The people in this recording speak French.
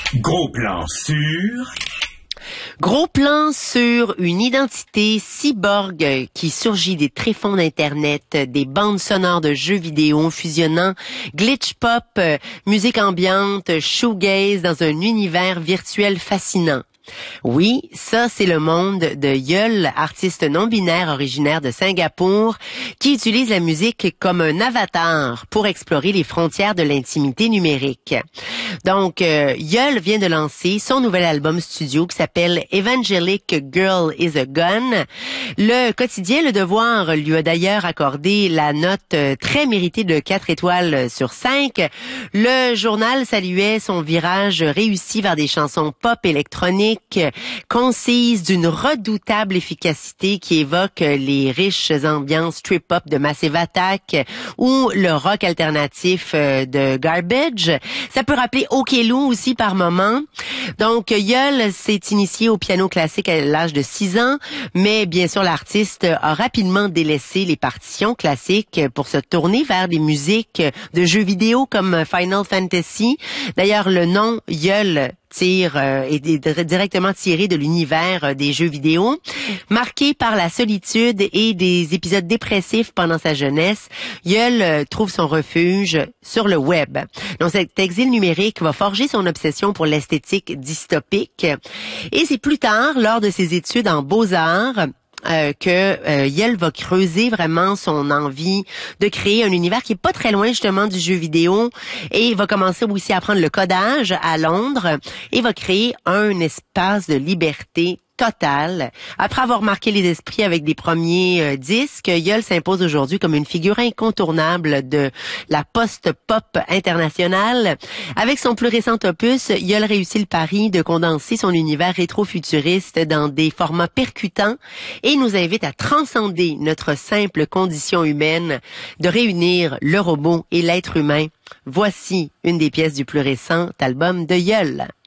Gros plan sur... Gros plan sur une identité cyborg qui surgit des tréfonds d'Internet, des bandes sonores de jeux vidéo fusionnant glitch pop, musique ambiante, shoegaze dans un univers virtuel fascinant. Oui, ça c'est le monde de Yeol, artiste non-binaire originaire de Singapour, qui utilise la musique comme un avatar pour explorer les frontières de l'intimité numérique. Donc, Yeol vient de lancer son nouvel album studio qui s'appelle Evangelic Girl is a Gun. Le quotidien Le Devoir lui a d'ailleurs accordé la note très méritée de 4 étoiles sur 5. Le journal saluait son virage réussi vers des chansons pop électroniques concise d'une redoutable efficacité qui évoque les riches ambiances trip-hop de Massive Attack ou le rock alternatif de Garbage. Ça peut rappeler Okello aussi par moment. Donc, Yeol s'est initié au piano classique à l'âge de 6 ans, mais bien sûr, l'artiste a rapidement délaissé les partitions classiques pour se tourner vers des musiques de jeux vidéo comme Final Fantasy. D'ailleurs, le nom Yeol est directement tiré de l'univers des jeux vidéo. Marqué par la solitude et des épisodes dépressifs pendant sa jeunesse, Yeol trouve son refuge sur le web. Donc cet exil numérique va forger son obsession pour l'esthétique dystopique. Et c'est plus tard, lors de ses études en beaux-arts, que Yeol va creuser vraiment son envie de créer un univers qui est pas très loin justement du jeu vidéo, et il va commencer aussi à apprendre le codage à Londres et va créer un espace de liberté totale. Après avoir marqué les esprits avec des premiers disques, Yeol s'impose aujourd'hui comme une figure incontournable de la post-pop internationale. Avec son plus récent opus, Yeol réussit le pari de condenser son univers rétro-futuriste dans des formats percutants et nous invite à transcender notre simple condition humaine, de réunir le robot et l'être humain. Voici une des pièces du plus récent album de Yeol.